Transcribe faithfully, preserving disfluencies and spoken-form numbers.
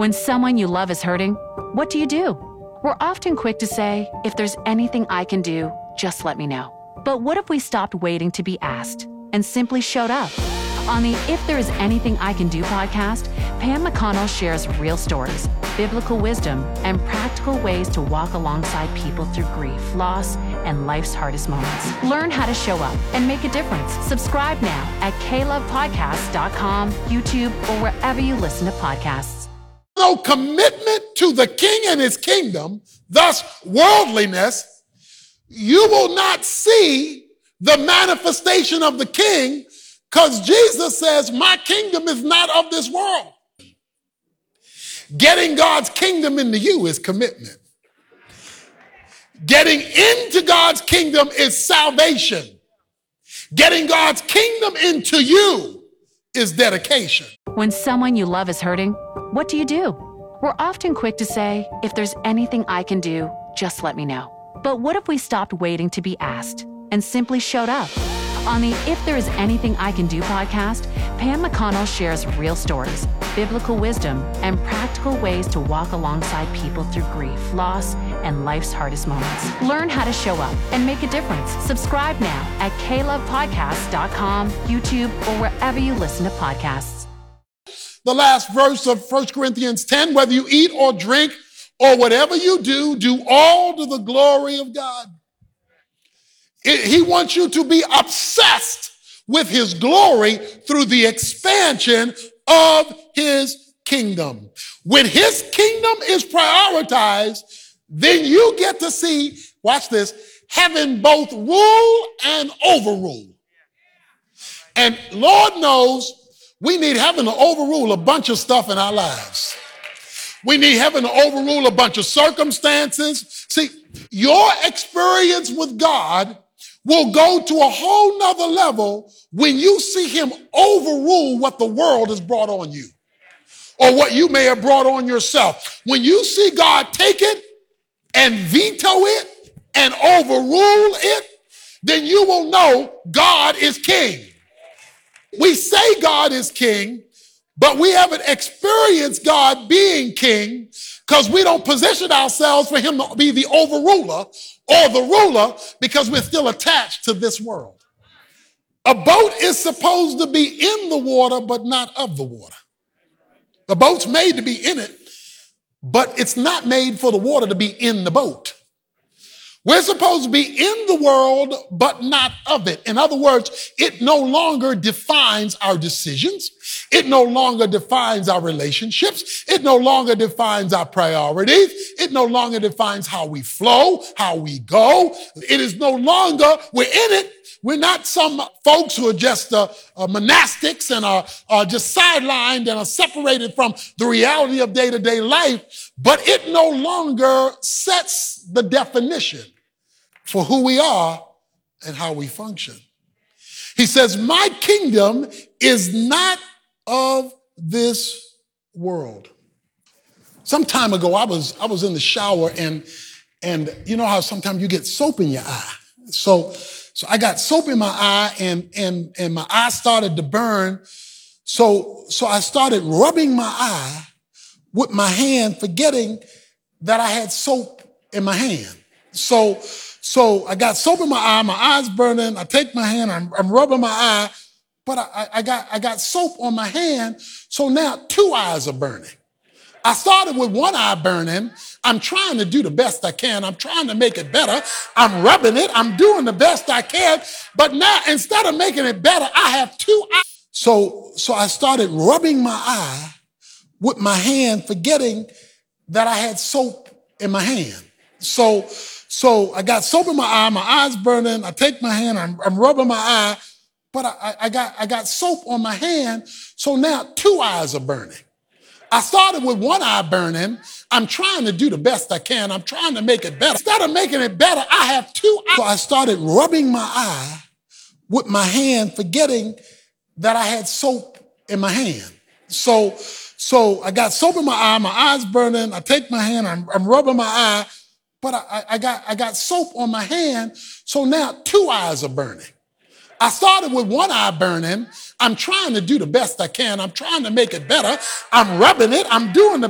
When someone you love is hurting, what do you do? We're often quick to say, if there's anything I can do, just let me know. But what if we stopped waiting to be asked and simply showed up? On the If There Is Anything I Can Do podcast, Pam McConnell shares real stories, biblical wisdom, and practical ways to walk alongside people through grief, loss, and life's hardest moments. Learn how to show up and make a difference. Subscribe now at k love podcast dot com, YouTube, or wherever you listen to podcasts. No commitment to the king and his kingdom, thus worldliness, you will not see the manifestation of the king, because Jesus says, my kingdom is not of this world. Getting God's kingdom into you is commitment. Getting into God's kingdom is salvation. Getting God's kingdom into you is dedication. When someone you love is hurting, what do you do? We're often quick to say, if there's anything I can do, just let me know. But what if we stopped waiting to be asked and simply showed up? On the If There Is Anything I Can Do podcast, Pam McConnell shares real stories, biblical wisdom, and practical ways to walk alongside people through grief, loss, and life's hardest moments. Learn how to show up and make a difference. Subscribe now at k love podcast dot com, YouTube, or wherever you listen to podcasts. The last verse of First Corinthians ten, whether you eat or drink or whatever you do, do all to the glory of God. It, he wants you to be obsessed with his glory through the expansion of his kingdom. When his kingdom is prioritized, then you get to see, watch this, heaven both rule and overrule. And Lord knows we need heaven to overrule a bunch of stuff in our lives. We need heaven to overrule a bunch of circumstances. See, your experience with God will go to a whole nother level when you see him overrule what the world has brought on you or what you may have brought on yourself. When you see God take it and veto it and overrule it, then you will know God is king. We say God is king, but we haven't experienced God being king because we don't position ourselves for him to be the overruler or the ruler because we're still attached to this world. A boat is supposed to be in the water, but not of the water. The boat's made to be in it, but it's not made for the water to be in the boat. We're supposed to be in the world, but not of it. In other words, it no longer defines our decisions. It no longer defines our relationships. It no longer defines our priorities. It no longer defines how we flow, how we go. It is no longer, we're in it. We're not some folks who are just uh, uh, monastics and are, are just sidelined and are separated from the reality of day-to-day life, but it no longer sets the definition for who we are and how we function. He says, my kingdom is not of this world. Some time ago, I was, I was in the shower and, and you know how sometimes you get soap in your eye. So, so I got soap in my eye and, and, and my eye started to burn. So, so I started rubbing my eye with my hand, forgetting that I had soap in my hand. So, so I got soap in my eye, my eye's burning. I take my hand, I'm, I'm rubbing my eye, but I, I got, I got soap on my hand. So now two eyes are burning. I started with one eye burning. I'm trying to do the best I can. I'm trying to make it better. I'm rubbing it. I'm doing the best I can. But now, instead of making it better, I have two eyes. So, so I started rubbing my eye with my hand, forgetting that I had soap in my hand. So, so I got soap in my eye. My eye's burning. I take my hand. I'm, I'm rubbing my eye. But I, I got, I got soap on my hand. So now two eyes are burning. I started with one eye burning. I'm trying to do the best I can. I'm trying to make it better. Instead of making it better, I have two eyes. So I started rubbing my eye with my hand, forgetting that I had soap in my hand. So, so I got soap in my eye. My eye's burning. I take my hand. I'm, I'm rubbing my eye. But I, I got, I got soap on my hand. So now two eyes are burning. I started with one eye burning. I'm trying to do the best I can. I'm trying to make it better. I'm rubbing it. I'm doing the